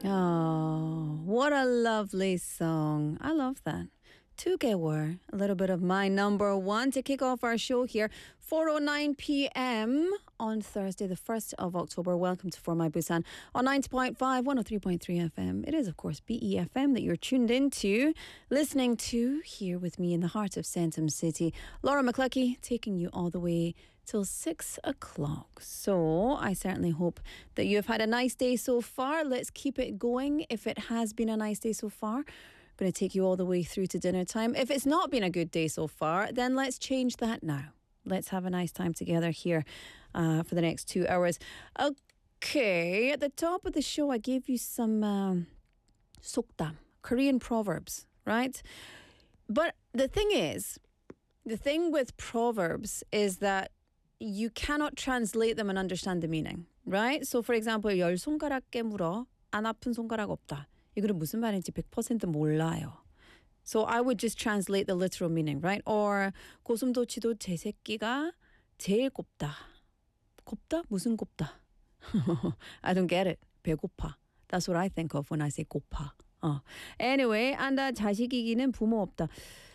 Oh, what a lovely song. I love that. 2개월, a little bit of my number one to kick off our show here. 4:09 p.m. on Thursday, the 1st of October. Welcome to For My Busan on 90.5, 103.3 FM. It is, of course, BEFM that you're tuned into, listening to here with me in the heart of Centum City. Laura McCluckey taking you all the way till 6 o'clock. So I certainly hope that you have had a nice day so far. Let's keep it going if it has been a nice day so far. I'm going to take you all the way through to dinner time. If it's not been a good day so far, then let's change that now. Let's have a nice time together here for the next 2 hours. Okay, at the top of the show, I gave you some sokdam, Korean proverbs, right? But the thing with proverbs is that you cannot translate them and understand the meaning, right? So, for example, 열 손가락 깨물어 안 아픈 손가락 없다. 이거는 무슨 말인지 100% 몰라요. So I would just translate the literal meaning, right? Or 고슴도치도 제 새끼가 제일 곱다. 곱다? 무슨 곱다? I don't get it. 배고파. That's what I think of when I say 고파. Anyway, and 자식 이기는 부모 없다.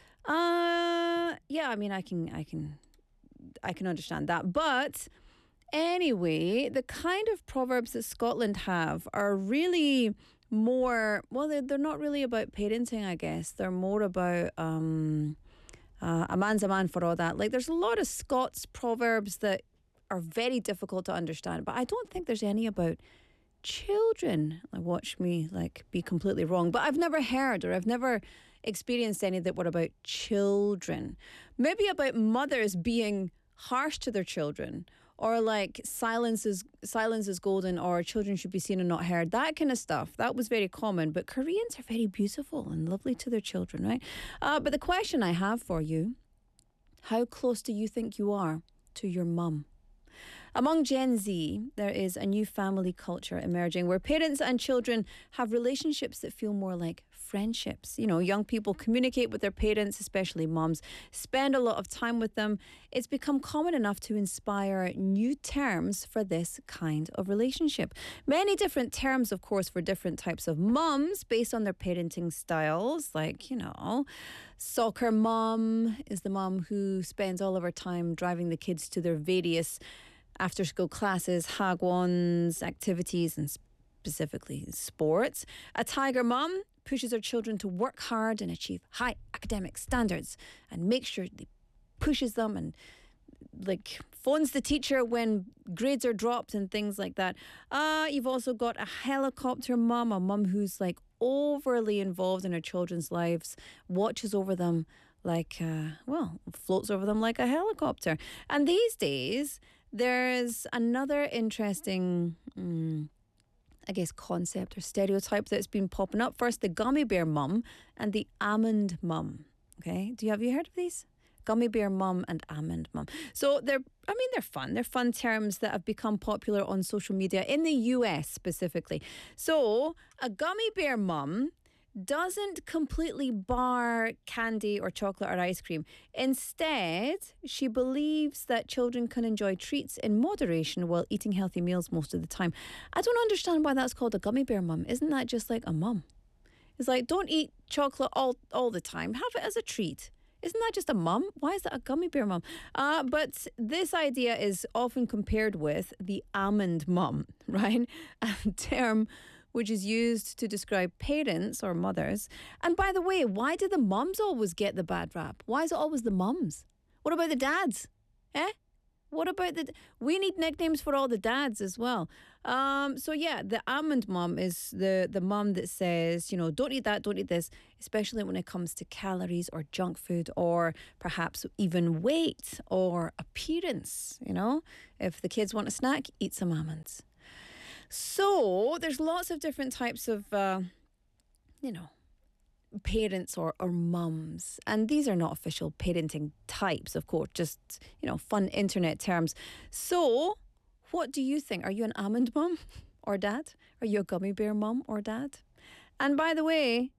Yeah, I mean, I can understand that. But anyway, the kind of proverbs that Scotland have are really more, well, they're not really about parenting, I guess. They're more about a man's a man for all that. Like, there's a lot of Scots proverbs that are very difficult to understand, but I don't think there's any about children. Like, watch me be completely wrong, but I've never heard or I've never experienced any that were about children. Maybe about mothers being harsh to their children, or like silence is golden, or children should be seen and not heard. That kind of stuff. That was very common. But Koreans are very beautiful and lovely to their children, right? But the question I have for you, how close do you think you are to your mum? Among Gen Z, there is a new family culture emerging where parents and children have relationships that feel more like friendships. You know, young people communicate with their parents, especially moms, spend a lot of time with them. It's become common enough to inspire new terms for this kind of relationship. Many different terms, of course, for different types of mums based on their parenting styles. Like, you know, soccer mom is the mom who spends all of her time driving the kids to their various after-school classes, hagwons, activities, and specifically sports. A tiger mom pushes her children to work hard and achieve high academic standards and makes sure they pushes them and phones the teacher when grades are dropped and things like that. You've also got a helicopter mom, a mom who's overly involved in her children's lives, watches over them floats over them like a helicopter. And these days, there's another interesting, concept or stereotype that's been popping up. First, the gummy bear mum and the almond mum. Okay, have you heard of these? Gummy bear mum and almond mum. So they're fun. They're fun terms that have become popular on social media in the US specifically. So a gummy bear mum doesn't completely bar candy or chocolate or ice cream. Instead, she believes that children can enjoy treats in moderation while eating healthy meals most of the time. I don't understand why that's called a gummy bear mum. Isn't that just like a mum? It's like, don't eat chocolate all the time. Have it as a treat. Isn't that just a mum? Why is that a gummy bear mum? But this idea is often compared with the almond mum, right? A term which is used to describe parents or mothers. And by the way, why do the mums always get the bad rap? Why is it always the mums? What about the dads? What about we need nicknames for all the dads as well. So yeah, the almond mum is the mum that says, don't eat that, don't eat this, especially when it comes to calories or junk food or perhaps even weight or appearance. If the kids want a snack, eat some almonds. So there's lots of different types of, parents or mums. And these are not official parenting types, of course, just, fun internet terms. So what do you think? Are you an almond mum or dad? Are you a gummy bear mum or dad? And by the way,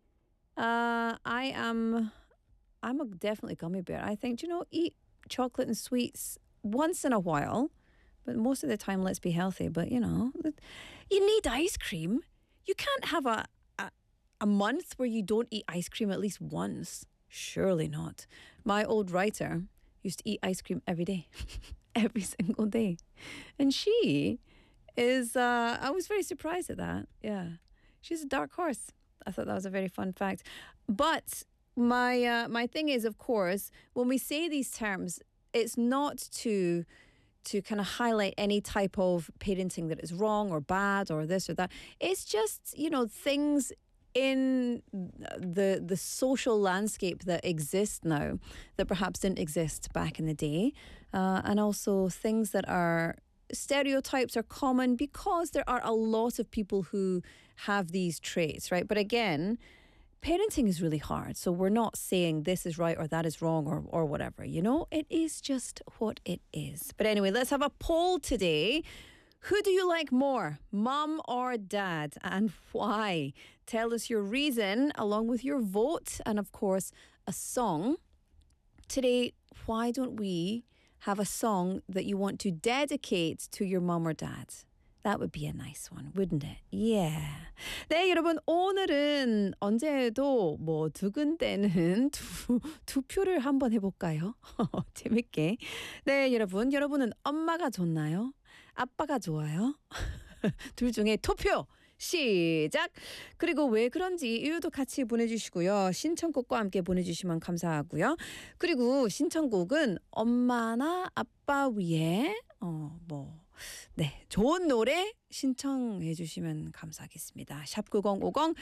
I'm definitely gummy bear. I think, eat chocolate and sweets once in a while. But most of the time, let's be healthy. But, you need ice cream. You can't have a month where you don't eat ice cream at least once. Surely not. My old writer used to eat ice cream every day, every single day. And she is, I was very surprised at that. Yeah. She's a dark horse. I thought that was a very fun fact. But my thing is, of course, when we say these terms, it's not to kind of highlight any type of parenting that is wrong or bad or this or that. It's just, things in the social landscape that exist now that perhaps didn't exist back in the day, and also things that are stereotypes are common because there are a lot of people who have these traits, right? But again, parenting is really hard, so we're not saying this is right or that is wrong or whatever, it is just what it is. But anyway, let's have a poll today. Who do you like more, mom or dad, and why? Tell us your reason along with your vote and, of course, a song. Today, why don't we have a song that you want to dedicate to your mom or dad? That would be a nice one, wouldn't it? Yeah. 네, 여러분, 오늘은 언제도 두근대는 투표를 한번 해볼까요? 재밌게. 네, 여러분은 엄마가 좋나요? 아빠가 좋아요? 둘 중에 투표 시작! 그리고 왜 그런지 이유도 같이 보내주시고요. 신청곡과 함께 보내주시면 감사하고요. 그리고 신청곡은 엄마나 아빠 위에 네, 좋은 노래 신청해 주시면 감사하겠습니다. 샵 9050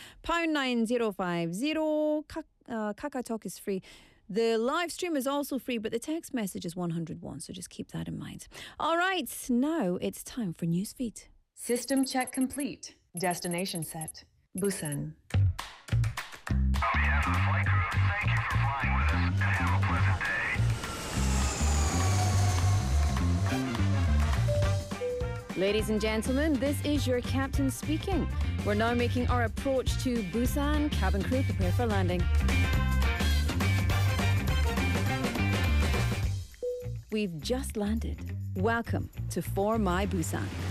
89050 KakaTalk is free. The live stream is also free, but the text message is 101, so just keep that in mind. All right, now it's time for Newsfeed. System check complete. Destination set. Busan. On behalf of the flight crew, thank you for flying with us and have a pleasant day. Ladies and gentlemen, this is your captain speaking. We're now making our approach to Busan. Cabin crew, prepare for landing. We've just landed. Welcome to For My Busan.